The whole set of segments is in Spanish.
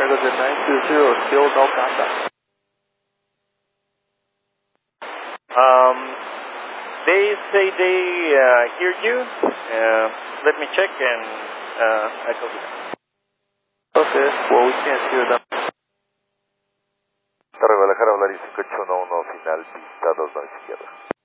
Negative 920, still no contact. They say they hear you. Let me check and I told you. Okay, well we can't hear them. Torre Guadalajara, Volaris 5811, final, pista 29 izquierda.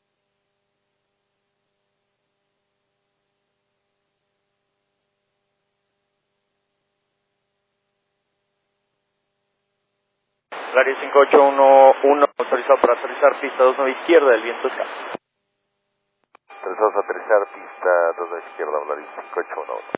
Volaris 5811, autorizado para aterrizar, pista 29 izquierda, el viento es calmo. Autorizados a aterrizar, pista 29 izquierda, Volaris 5811.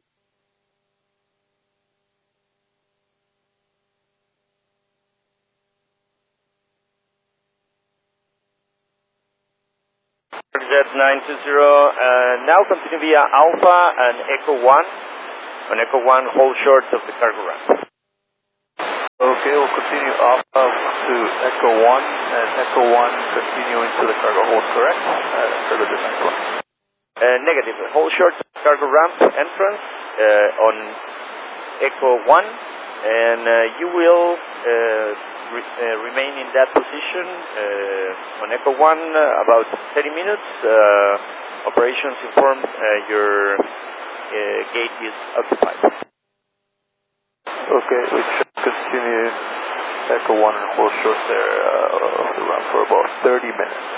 Jet 920, now continue via Alpha and Echo 1. On Echo 1, hold short of the cargo ramp. Okay, we'll continue Alpha to Echo 1, and Echo 1 continue into the cargo hold, correct? Further to next one. Negative, hold short of the cargo ramp entrance on Echo 1, and you will remain in that position on Echo 1 about 30 minutes. Operations informed your gate is occupied. Okay, we should continue Echo 1 and hold short there of the ramp for about 30 minutes.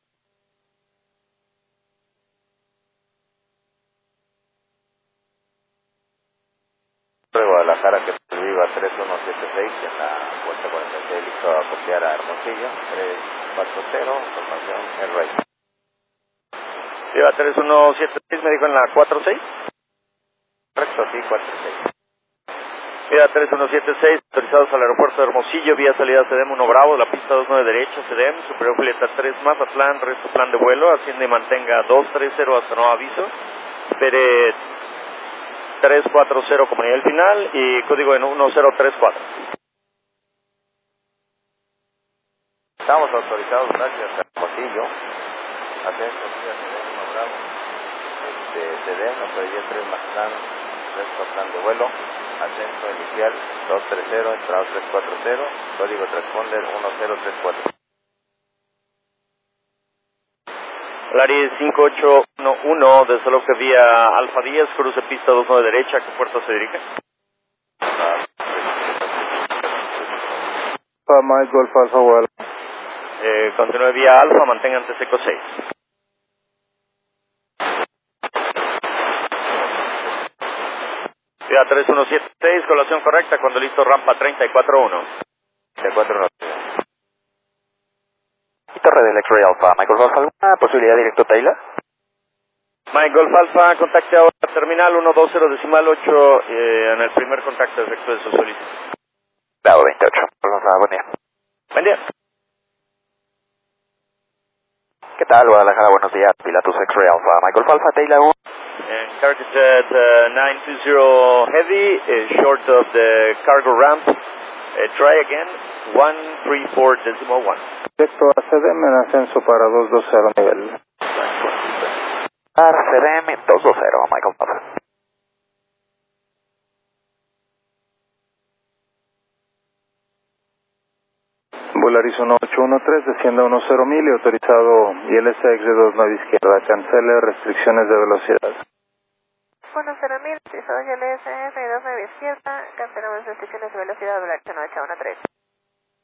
Torre Guadalajara, que viva 3176 en la vuelta 46, listo a copiar a Hermosillo, 340, información en RAI. Viva 3176, me dijo en la 46. Correcto, sí, 46. Vía 3176, autorizados al aeropuerto de Hermosillo, vía salida CDM 1 Bravo, la pista 29 derecha, CDM, Superior Julieta 3, Mazatlán, resto plan de vuelo, asciende y mantenga 230 hasta nuevo aviso, espere 340 como nivel final y código en 1034. Estamos autorizados, gracias a Hermosillo, ascenso vía CDM 1 Bravo, CDM, Superior 3, Mazatlán, resto plan de vuelo, ascenso inicial 230, entrada 340, código transponder 1034. Volaris 5811, desaloje vía Alfa 10, cruce pista 29 derecha, ¿a qué puerto se dirige? Mike Golf Alpha Well. Continúe vía Alfa, mantenga ante seco 6. Vía 3176, colación correcta, cuando listo rampa 341. 341. Torre del X-Ray Alpha, Michael Golf, ¿alguna posibilidad directo Taylor? Mike Golf Alpha, contacte ahora terminal 120.8 en el primer contacto de efecto de su solicitud. Bravo 28, buen día. Buen día. ¿Qué tal, Guadalajara? Buenos días, Pilatus X-Ray Alpha, Michael Alpha, Taylor 1. Cargo Jet 920 Heavy, short of the cargo ramp. Try again, 134.1. Directo a CDM en ascenso para 220 nivel. Para CDM 220, Michael Alpha. Volaris 1813, descienda a 10.000 y autorizado ILSX de 29 izquierda. Cancele restricciones de velocidad. 10.000, autorizado ILSX de 29 izquierda. Cancelamos restricciones de velocidad, Volaris 1813.